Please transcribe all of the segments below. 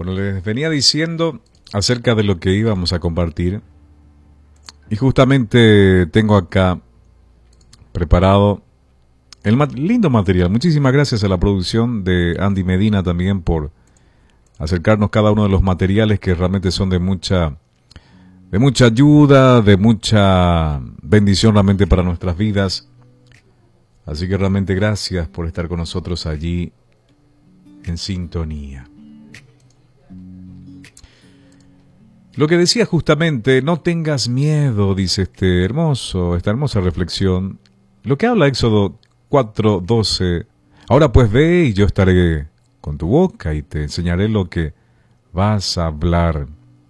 Bueno, les venía diciendo acerca de lo que íbamos a compartir y justamente tengo acá preparado el lindo material. Muchísimas gracias a la producción de Andy Medina también por acercarnos cada uno de los materiales que realmente son de mucha ayuda, de mucha bendición realmente para nuestras vidas. Así que realmente gracias por estar con nosotros allí en sintonía. Lo que decía justamente, no tengas miedo, dice esta hermosa reflexión. Lo que habla Éxodo 4:12. Ahora pues ve y yo estaré con tu boca y te enseñaré lo que vas a hablar.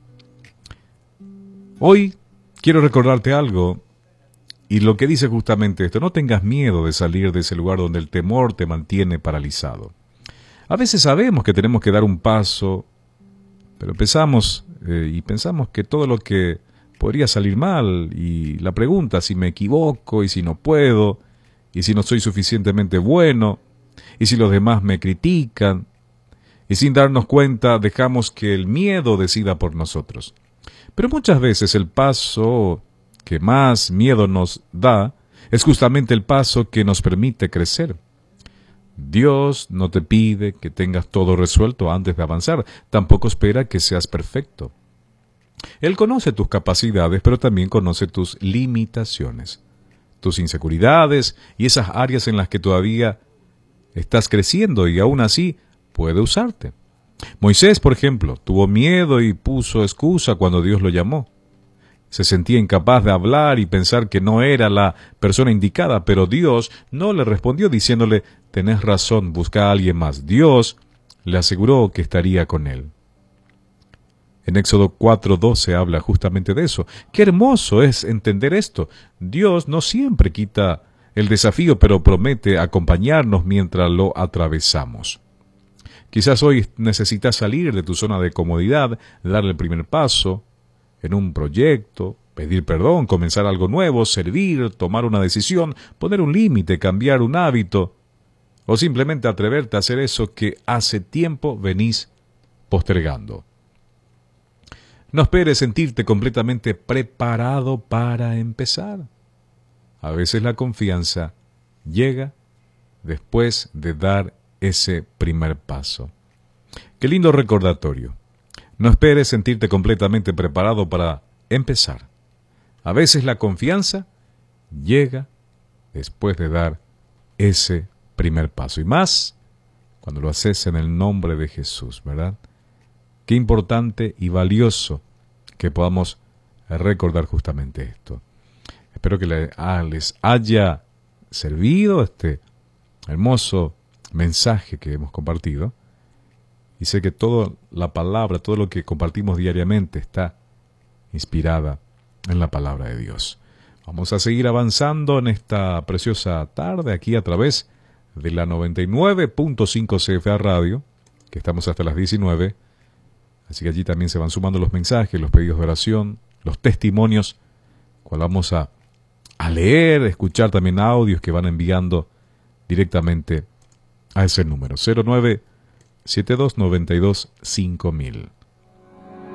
Hoy quiero recordarte algo y lo que dice justamente esto. No tengas miedo de salir de ese lugar donde el temor te mantiene paralizado. A veces sabemos que tenemos que dar un paso, pero empezamos y pensamos que todo lo que podría salir mal, y la pregunta si me equivoco, y si no puedo, y si no soy suficientemente bueno, y si los demás me critican, y sin darnos cuenta dejamos que el miedo decida por nosotros. Pero muchas veces el paso que más miedo nos da es justamente el paso que nos permite crecer. Dios no te pide que tengas todo resuelto antes de avanzar, tampoco espera que seas perfecto. Él conoce tus capacidades, pero también conoce tus limitaciones, tus inseguridades y esas áreas en las que todavía estás creciendo y aún así puede usarte. Moisés, por ejemplo, tuvo miedo y puso excusa cuando Dios lo llamó. Se sentía incapaz de hablar y pensar que no era la persona indicada, pero Dios no le respondió diciéndole, tenés razón, busca a alguien más. Dios le aseguró que estaría con él. En Éxodo 4:12 habla justamente de eso. Qué hermoso es entender esto. Dios no siempre quita el desafío, pero promete acompañarnos mientras lo atravesamos. Quizás hoy necesitas salir de tu zona de comodidad, dar el primer paso en un proyecto, pedir perdón, comenzar algo nuevo, servir, tomar una decisión, poner un límite, cambiar un hábito, o simplemente atreverte a hacer eso que hace tiempo venís postergando. No esperes sentirte completamente preparado para empezar. A veces la confianza llega después de dar ese primer paso. Qué lindo recordatorio. No esperes sentirte completamente preparado para empezar. A veces la confianza llega después de dar ese primer paso. Y más cuando lo haces en el nombre de Jesús, ¿verdad? Qué importante y valioso que podamos recordar justamente esto. Espero que les haya servido este hermoso mensaje que hemos compartido. Y sé que toda la palabra, todo lo que compartimos diariamente está inspirada en la palabra de Dios. Vamos a seguir avanzando en esta preciosa tarde aquí a través de la 99.5 CFA Radio, que estamos hasta las 19. Así que allí también se van sumando los mensajes, los pedidos de oración, los testimonios, cual vamos a leer, escuchar también audios que van enviando directamente a ese número 0972925000.